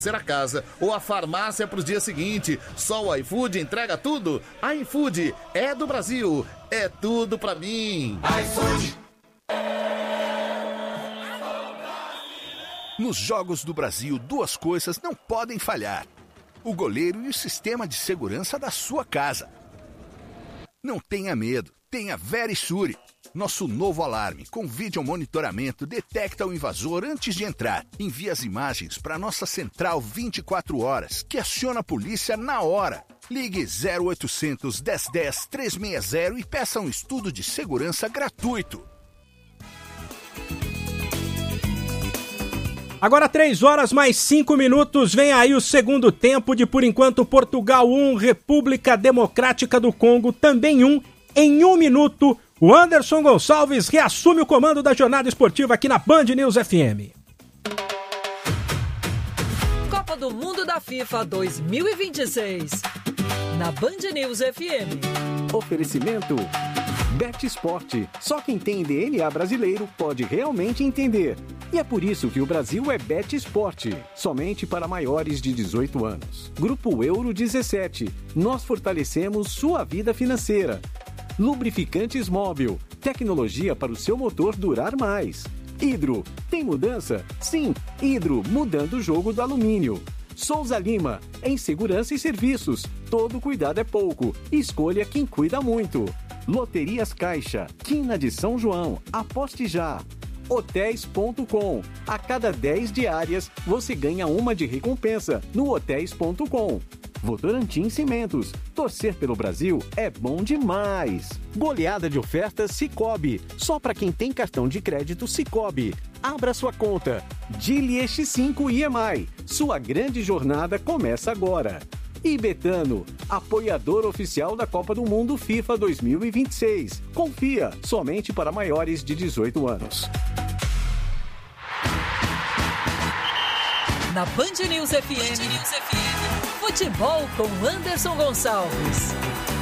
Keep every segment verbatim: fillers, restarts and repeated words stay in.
a casa ou a farmácia para o dia seguinte. Só o iFood entrega tudo. iFood é do Brasil, é tudo pra mim. iFood. Nos Jogos do Brasil, duas coisas não podem falhar: o goleiro e o sistema de segurança da sua casa. Não tenha medo, tenha Verisure. Nosso novo alarme com vídeo monitoramento detecta o invasor antes de entrar. Envia as imagens para nossa central vinte e quatro horas, que aciona a polícia na hora. Ligue zero oitocentos, dez dez, trezentos e sessenta e peça um estudo de segurança gratuito. Agora três horas mais cinco minutos, vem aí o segundo tempo de, por enquanto, Portugal um, República Democrática do Congo também um. Em um minuto, o Anderson Gonçalves reassume o comando da jornada esportiva aqui na Band News F M. Copa do Mundo da FIFA dois mil e vinte e seis, na Band News F M. Oferecimento Bet Sport. Só quem tem D N A brasileiro pode realmente entender. E é por isso que o Brasil é Bet Sport, somente para maiores de dezoito anos. Grupo Euro dezessete. Nós fortalecemos sua vida financeira. Lubrificantes Móbil. Tecnologia para o seu motor durar mais. Hidro. Tem mudança? Sim. Hidro, mudando o jogo do alumínio. Souza Lima. Em segurança e serviços. Todo cuidado é pouco. Escolha quem cuida muito. Loterias Caixa. Quina de São João. Aposte já. Hotéis ponto com. A cada dez diárias, você ganha uma de recompensa no hotéis ponto com. Votorantim Cimentos. Torcer pelo Brasil é bom demais. Goleada de ofertas Sicoob. Só para quem tem cartão de crédito Sicoob. Abra sua conta. Dili X cinco I M I. Sua grande jornada começa agora. E Betano, apoiador oficial da Copa do Mundo FIFA dois mil e vinte e seis. Confia, somente para maiores de dezoito anos. Na Band News F M, Band News F M. Futebol com Anderson Gonçalves.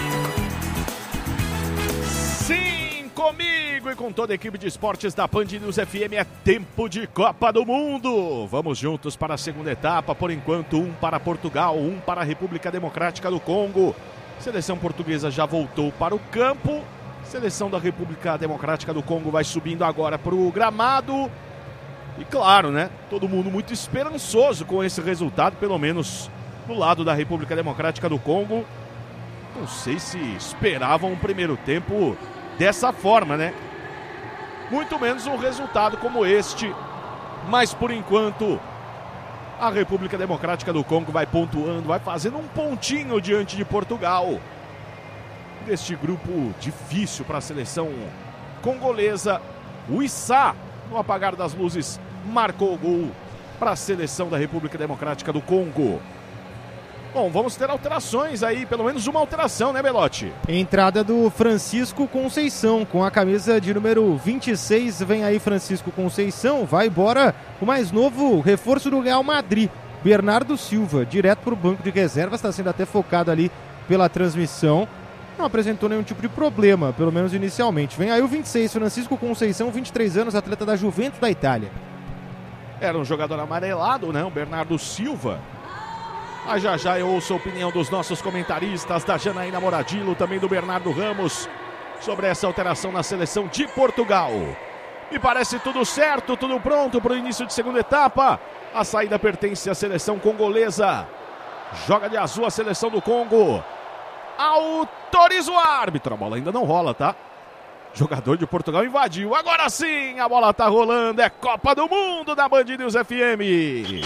Sim, comigo e com toda a equipe de esportes da Band News F M, é tempo de Copa do Mundo. Vamos juntos para a segunda etapa. Por enquanto, um para Portugal, um para a República Democrática do Congo. Seleção portuguesa já voltou para o campo. Seleção da República Democrática do Congo vai subindo agora para o gramado. E claro, né? Todo mundo muito esperançoso com esse resultado, pelo menos do lado da República Democrática do Congo. Não sei se esperavam um primeiro tempo dessa forma, né? Muito menos um resultado como este. Mas por enquanto, a República Democrática do Congo vai pontuando, vai fazendo um pontinho diante de Portugal. Deste grupo difícil para a seleção congolesa, o Issa, no apagar das luzes, marcou o gol para a seleção da República Democrática do Congo. Bom, vamos ter alterações aí, pelo menos uma alteração, né, Belotti? Entrada do Francisco Conceição, com a camisa de número vinte e seis, vem aí Francisco Conceição, vai embora o mais novo reforço do Real Madrid, Bernardo Silva, direto para o banco de reservas, está sendo até focado ali pela transmissão, não apresentou nenhum tipo de problema, pelo menos inicialmente. Vem aí o vinte e seis, Francisco Conceição, vinte e três anos, atleta da Juventus da Itália. Era um jogador amarelado, né, o Bernardo Silva. Mas já já eu ouço a opinião dos nossos comentaristas, da Janaína Moradillo, também do Bernardo Ramos, sobre essa alteração na seleção de Portugal. Me parece tudo certo, tudo pronto para o início de segunda etapa. A saída pertence à seleção congolesa. Joga de azul a seleção do Congo. Autoriza o árbitro. A bola ainda não rola, tá? Jogador de Portugal invadiu. Agora sim, a bola tá rolando. É Copa do Mundo da Band News F M.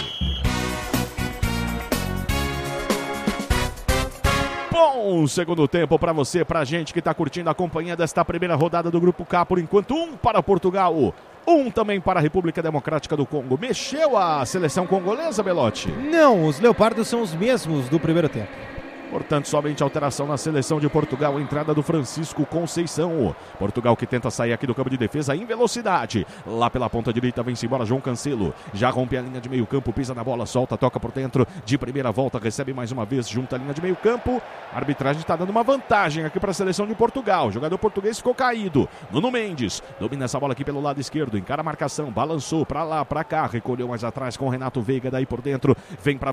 Bom segundo tempo para você, pra gente que tá curtindo a companhia desta primeira rodada do Grupo K. Por enquanto, um para Portugal, um também para a República Democrática do Congo. Mexeu a seleção congolesa, Belotti? Não, os leopardos são os mesmos do primeiro tempo. Portanto, somente alteração na seleção de Portugal. Entrada do Francisco Conceição. Portugal que tenta sair aqui do campo de defesa em velocidade. Lá pela ponta direita vem-se embora João Cancelo. Já rompe a linha de meio campo, pisa na bola, solta, toca por dentro. De primeira volta, recebe mais uma vez, junta a linha de meio campo. A arbitragem está dando uma vantagem aqui para a seleção de Portugal. O jogador português ficou caído. Nuno Mendes domina essa bola aqui pelo lado esquerdo. Encara a marcação, balançou para lá, para cá. Recolheu mais atrás com o Renato Veiga. Daí por dentro, vem para